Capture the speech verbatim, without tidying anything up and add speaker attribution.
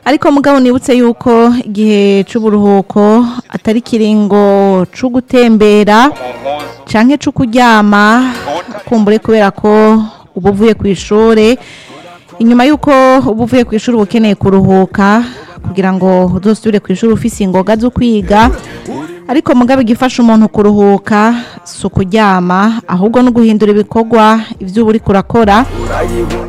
Speaker 1: ariko mugabo nibutse yuko igihe c'uburuhuko atari kiringo co gutembera canke co kuryama kumbure kubera ko uba uvuye kw'ishure inyuma yuko uba uvuye kw'ishure uba ukeneye kuruhuka kugira ngo uzosubire kw'ishure ufise ingoga zo kwiga ariko mugabo igifasha umuntu kuruhuka si ukuryama ahubwo no guhindura ibikorwa ivyo uba uriko urakora